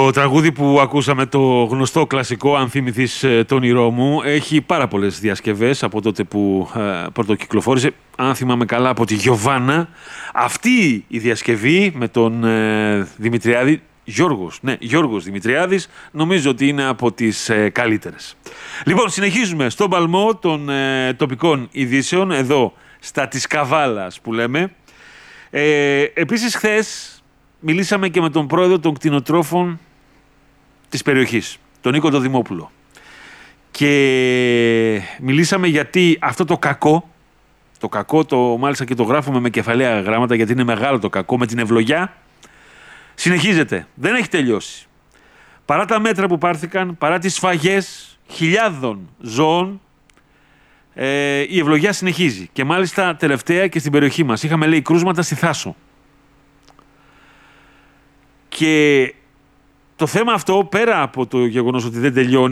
Το τραγούδι που ακούσαμε, το γνωστό κλασικό «Αν θυμηθείς το όνειρό μου», έχει πάρα πολλές διασκευές από τότε που πρωτοκυκλοφόρησε. Αν θυμάμαι καλά, από τη Γιωβάνα. Αυτή η διασκευή με τον Δημητριάδη, Γιώργος Δημητριάδης, νομίζω ότι είναι από τις καλύτερες. Λοιπόν, συνεχίζουμε στον παλμό των τοπικών ειδήσεων, εδώ στα της Καβάλας που λέμε. Επίσης, χθες μιλήσαμε και με τον πρόεδρο των κτηνοτρόφων της περιοχής, τον Νίκο τον Δημόπουλο. Και μιλήσαμε γιατί αυτό το κακό, μάλιστα και το γράφουμε με κεφαλαία γράμματα γιατί είναι μεγάλο το κακό, με την ευλογιά, συνεχίζεται. Δεν έχει τελειώσει. Παρά τα μέτρα που πάρθηκαν, παρά τις σφαγές χιλιάδων ζώων, η ευλογιά συνεχίζει. Και μάλιστα τελευταία και στην περιοχή μας. Είχαμε, λέει, κρούσματα στη Θάσο. Και το θέμα αυτό, πέρα από το γεγονός ότι δεν τελειώνει,